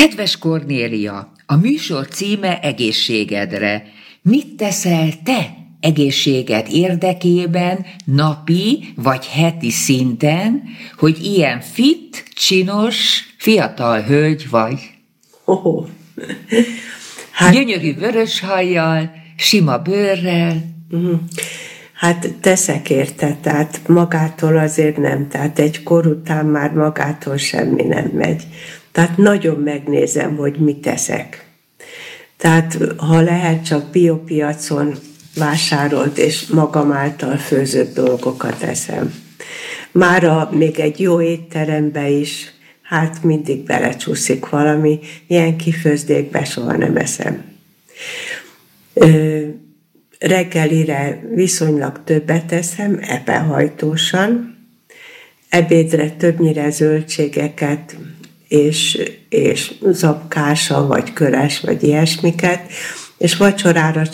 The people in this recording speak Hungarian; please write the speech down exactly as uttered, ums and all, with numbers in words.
Kedves Kornélia, a műsor címe Egészségedre. Mit teszel te egészséged érdekében napi vagy heti szinten, hogy ilyen fit, csinos, fiatal hölgy vagy? Oh, hát, Gyönyörű vörös hajjal, sima bőrrel. hát teszek érte, tehát magától azért nem, tehát egy kor után már magától semmi nem megy. Tehát nagyon megnézem, hogy mit teszek. Tehát ha lehet, csak biopiacon vásárolt és magam által főzött dolgokat eszem. Mára még egy jó étterembe is, hát mindig belecsúszik valami, ilyen kifőzdékbe soha nem eszem. Ö, reggelire viszonylag többet eszem, ebbenhajtósan, ebédre többnyire zöldségeket, és, és zapkása, vagy köres, vagy ilyesmiket, és vacsorára